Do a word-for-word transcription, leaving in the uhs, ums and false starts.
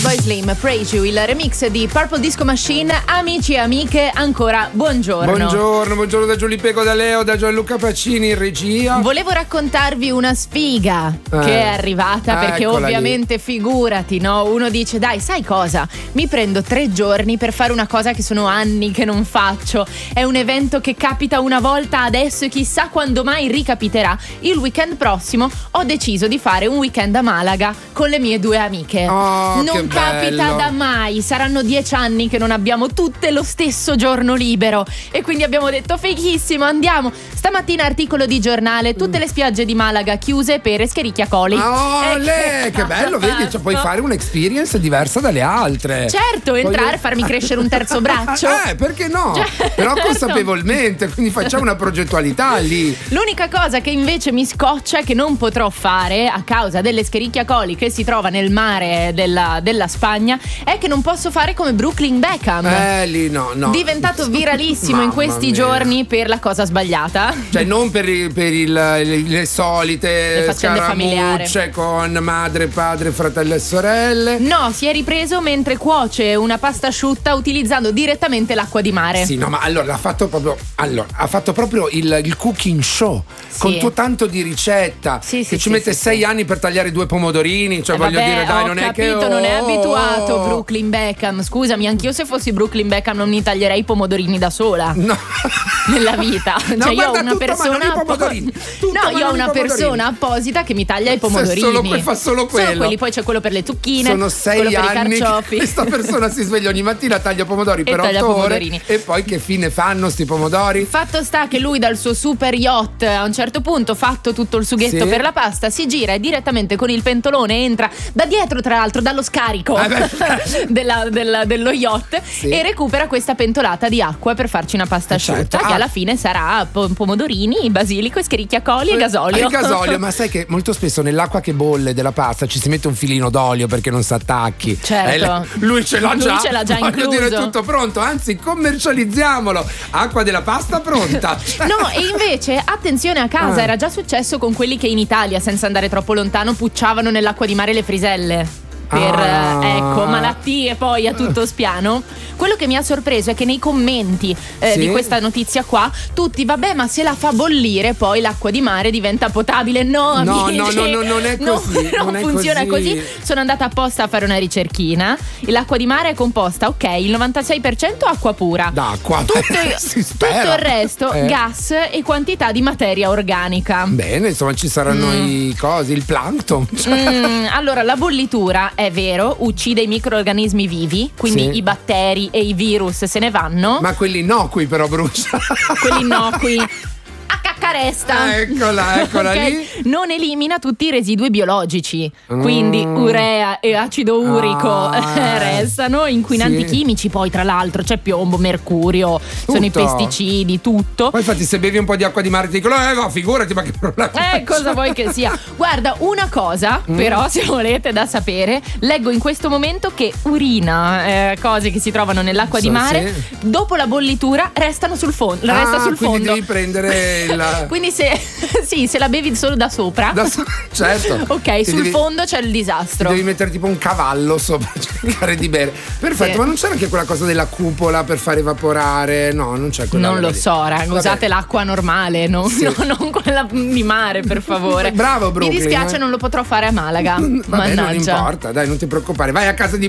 Fatboy Slim, Praise You, il remix di Purple Disco Machine. Amici e amiche, ancora buongiorno. Buongiorno, buongiorno da Giulio Pego, da Leo, da Gianluca Pacini in regia. Volevo raccontarvi una sfiga eh. che è arrivata, perché Eccola ovviamente lì. Figurati, no? Uno dice, dai, sai cosa? Mi prendo tre giorni per fare una cosa che sono anni che non faccio. È un evento che capita una volta adesso e chissà quando mai ricapiterà. Il weekend prossimo ho deciso di fare un weekend a Malaga con le mie due amiche. Oh, non capita bello. da mai. Saranno dieci anni che non abbiamo tutte lo stesso giorno libero e quindi abbiamo detto fighissimo, andiamo. Stamattina articolo di giornale, tutte le spiagge di Malaga chiuse per Escherichia-Coli. Oh, Eh, lei, che bello, vedi, cioè, puoi fare un'experience diversa dalle altre. Certo, entrare, farmi crescere un terzo braccio. Eh, perché no? Certo. Però consapevolmente, quindi facciamo una progettualità lì. L'unica cosa che invece mi scoccia e che non potrò fare a causa dell'Escherichia-Coli che si trova nel mare della, della Spagna è che non posso fare come Brooklyn Beckham. Eh, lì no, no. Diventato viralissimo in Mamma questi mia. giorni per la cosa sbagliata. Cioè non per, il, per il, le, le solite Le faccende familiari. scaramucce con madre, padre, fratelli e sorelle. No, si è ripreso mentre cuoce una pasta asciutta utilizzando direttamente l'acqua di mare. Sì, no, ma allora l'ha fatto proprio. Allora, ha fatto proprio il, il cooking show. Sì. Con tuo tanto di ricetta. Sì, che sì, ci sì, mette sì, sei sì. anni per tagliare due pomodorini. Cioè, Eh, voglio vabbè, dire, dai, ho non è capito, che. non è oh, abituato oh. Brooklyn Beckham. Scusami, anch'io se fossi Brooklyn Beckham non mi taglierei i pomodorini da sola. No. Nella vita. No, Cioè, io ho guarda, una tutto, ma persona non i pomodorini. Tutto, No, ma io non ho i una pomodorini. persona apposita che mi taglia i pomodorini. Solo que- fa solo quello. Solo quelli, poi c'è quello per le zucchine. Sono quello sei per i anni che carciofi. questa persona si sveglia ogni mattina, taglia pomodori per taglia otto ore. pomodorini. E poi che fine fanno sti pomodori? Fatto sta che lui dal suo super yacht a un certo punto, fatto tutto il sughetto Sì. per la pasta, si gira e direttamente con il pentolone entra da dietro, tra l'altro dallo scarico Eh beh. della- della- dello yacht, Sì. e recupera questa pentolata di acqua per farci una pasta Certo. asciutta che Ah. alla fine sarà po- pomodorini, basilico, Escherichia-Coli e gasolio. Il gasolio, ma sai che molto spesso nell'acqua che bolle della pasta ci si mette un filino d'olio perché non si attacchi. Certo. Eh, lui ce l'ha Lui già. ce l'ha già Voglio incluso. dire, tutto pronto, anzi commercializziamolo. Acqua della pasta pronta. No, e invece attenzione, a casa Ah. era già successo con quelli che in Italia, senza andare troppo lontano, pucciavano nell'acqua di mare le friselle. Per Ah. eh, ecco, malattie poi a tutto spiano. Quello che mi ha sorpreso è che nei commenti eh, Sì. di questa notizia qua, tutti, vabbè, ma se la fa bollire poi l'acqua di mare diventa potabile. No, No, amici, no, no, no, non è no, così, non non è funziona così. così. Sono andata apposta a fare una ricerchina. L'acqua di mare è composta, ok, il novantasei per cento acqua pura. D'acqua. Tutto, si spera. tutto il resto Eh. gas e quantità di materia organica. Bene, insomma, ci saranno Mm. i cosi, il plankton. Mm, allora, la bollitura è vero, uccide i microrganismi vivi, quindi Sì. i batteri e i virus se ne vanno. Ma quelli innocui però, brucia. Quelli innocui. A caccaresta. Ah, eccola, eccola Ok? lì. Non elimina tutti i residui biologici, quindi Mm. urea e acido urico Ah. restano, inquinanti Sì. chimici poi tra l'altro c'è piombo, mercurio, sono i Tutto. pesticidi, tutto. Poi infatti se bevi un po' di acqua di mare ti dicono, eh no, figurati, ma che problema. Eh, cosa vuoi che sia? Guarda, una cosa, Mm. però, se volete da sapere, leggo in questo momento che urina, eh, cose che si trovano nell'acqua So, di mare, sì. dopo la bollitura restano sul fondo. Ah, resta sul quindi fondo. devi prendere il. Quindi se, sì, se la bevi solo da sopra. Da so- certo. Ok, Ti sul devi- fondo c'è il ti disastro. devi mettere tipo un cavallo sopra per cercare di bere. Perfetto, Sì. ma non c'era anche quella cosa della cupola per far evaporare? No, non c'è quella. Non roba lo lì. so, raga, Vabbè. usate l'acqua normale, non, Sì. no, non quella di mare, per favore. Bravo, Brooklyn, Mi dispiace, eh. non lo potrò fare a Malaga. Vabbè, non Mannaggia. importa, dai, non ti preoccupare. Vai a casa di